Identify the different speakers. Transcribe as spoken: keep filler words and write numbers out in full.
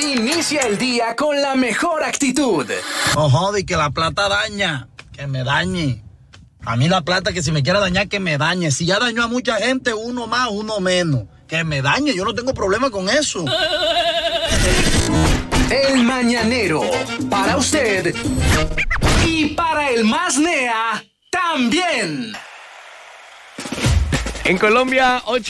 Speaker 1: Inicia el día con la mejor actitud.
Speaker 2: No jode, que la plata daña, que me dañe. A mí la plata, que si me quiere dañar, que me dañe. Si ya dañó a mucha gente, uno más, uno menos. Que me dañe, yo no tengo problema con eso.
Speaker 1: El Mañanero, para usted y para el más nea también.
Speaker 3: En Colombia, ocho